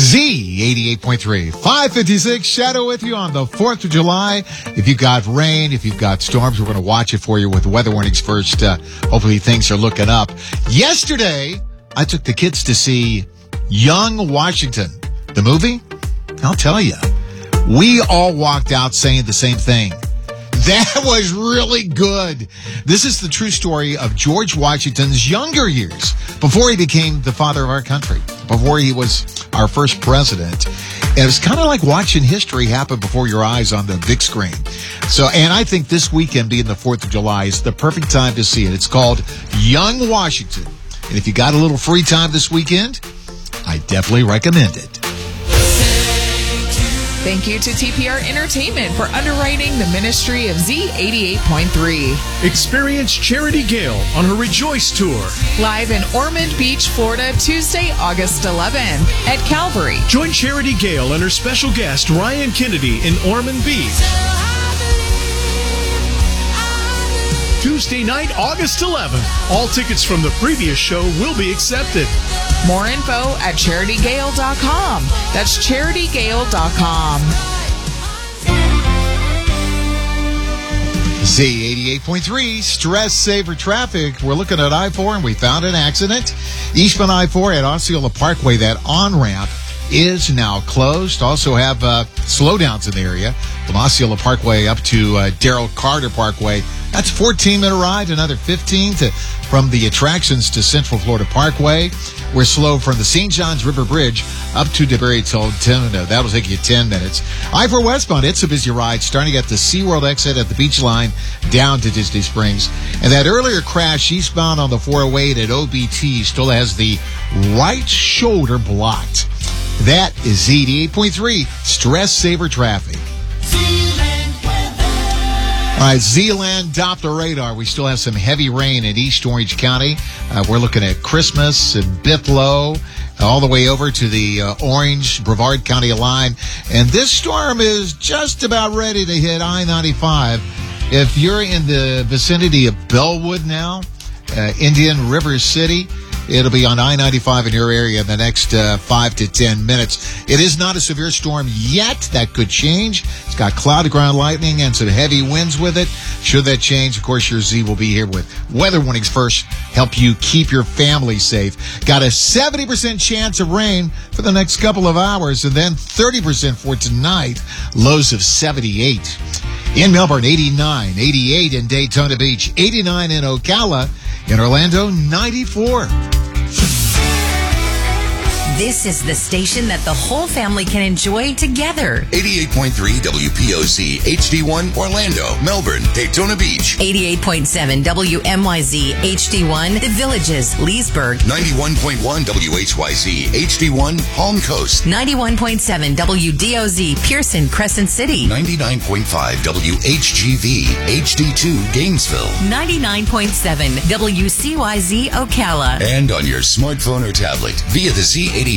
Z88.3, 556, Shadow with you on the 4th of July. If you've got rain, if you've got storms, we're going to watch it for you with weather warnings first. Hopefully things are looking up. Yesterday, I took the kids to see Young Washington. The movie? I'll tell you. We all walked out saying the same thing. That was really good. This is the true story of George Washington's younger years, before he became the father of our country, before he was our first president. And it was kind of like watching history happen before your eyes on the big screen. And I think this weekend, being the 4th of July, is the perfect time to see it. It's called Young Washington. And if you got a little free time this weekend, I definitely recommend it. Thank you to TPR Entertainment for underwriting the ministry of Z88.3. Experience Charity Gale on her Rejoice Tour. Live in Ormond Beach, Florida, Tuesday, August 11th at Calvary. Join Charity Gale and her special guest, Ryan Kennedy, in Ormond Beach. Tuesday night, August 11th. All tickets from the previous show will be accepted. More info at CharityGale.com. That's CharityGale.com. Z88.3, stress saver traffic. We're looking at I-4 and we found an accident. Eastbound I-4 at Osceola Parkway, that on-ramp is now closed. Also have slowdowns in the area from Osceola Parkway up to Darrell Carter Parkway. That's a 14-minute ride, another 15 from the attractions to Central Florida Parkway. We're slow from the St. Johns River Bridge up to DeBerry Toldona. That'll take you 10 minutes. I-4 westbound, it's a busy ride starting at the SeaWorld exit at the beach line down to Disney Springs. And that earlier crash eastbound on the 408 at OBT still has the right shoulder blocked. That is Z88.3, stress saver traffic. All right, Zealand Doppler radar. We still have some heavy rain in East Orange County. We're looking at Christmas and Bithlo, all the way over to the Orange, Brevard County line. And this storm is just about ready to hit I-95. If you're in the vicinity of Bellwood now, Indian River City, it'll be on I-95 in your area in the next 5 to 10 minutes. It is not a severe storm yet. That could change. It's got cloud ground lightning and some heavy winds with it. Should that change, of course, your Z will be here with weather warnings first. Help you keep your family safe. Got a 70% chance of rain for the next couple of hours, and then 30% for tonight. Lows of 78. In Melbourne, 89. 88 in Daytona Beach. 89 in Ocala. In Orlando, 94. This is the station that the whole family can enjoy together. 88.3 WPOC HD1 Orlando, Melbourne, Daytona Beach. 88.7 WMYZ HD1 The Villages, Leesburg. 91.1 WHYZ HD1 Palm Coast. 91.7 WDOZ Pearson, Crescent City. 99.5 WHGV HD2 Gainesville. 99.7 WCYZ Ocala. And on your smartphone or tablet via the Z88